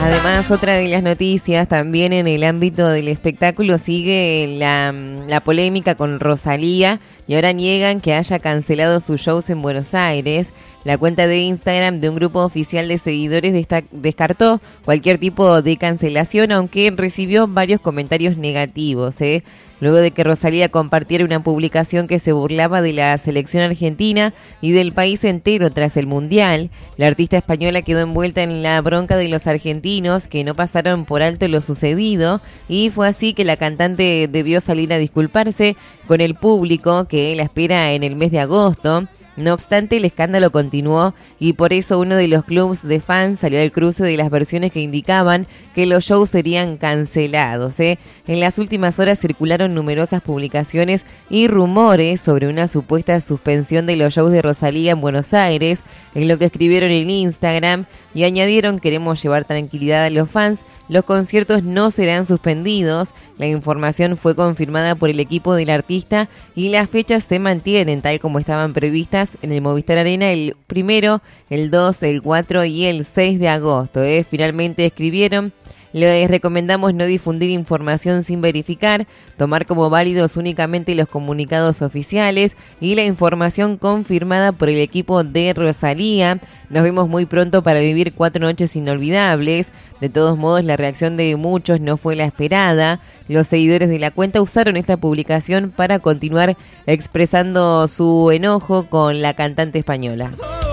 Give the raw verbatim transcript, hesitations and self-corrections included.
Además, otra de las noticias, también en el ámbito del espectáculo, sigue la, la polémica con Rosalía y ahora niegan que haya cancelado sus shows en Buenos Aires. La cuenta de Instagram de un grupo oficial de seguidores desta- descartó cualquier tipo de cancelación, aunque recibió varios comentarios negativos, ¿eh? Luego de que Rosalía compartiera una publicación que se burlaba de la selección argentina y del país entero tras el Mundial, la artista española quedó envuelta en la bronca de los argentinos que no pasaron por alto lo sucedido, y fue así que la cantante debió salir a disculparse con el público que la espera en el mes de agosto. No obstante, el escándalo continuó y por eso uno de los clubs de fans salió al cruce de las versiones que indicaban que los shows serían cancelados, ¿eh? En las últimas horas circularon numerosas publicaciones y rumores sobre una supuesta suspensión de los shows de Rosalía en Buenos Aires, en lo que escribieron en Instagram y añadieron: queremos llevar tranquilidad a los fans, los conciertos no serán suspendidos. La información fue confirmada por el equipo del artista y las fechas se mantienen tal como estaban previstas en el Movistar Arena el primero, el dos, el cuatro y el seis de agosto. ¿eh? Finalmente escribieron: les recomendamos no difundir información sin verificar, tomar como válidos únicamente los comunicados oficiales y la información confirmada por el equipo de Rosalía. Nos vemos muy pronto para vivir cuatro noches inolvidables. De todos modos, la reacción de muchos no fue la esperada. Los seguidores de la cuenta usaron esta publicación para continuar expresando su enojo con la cantante española.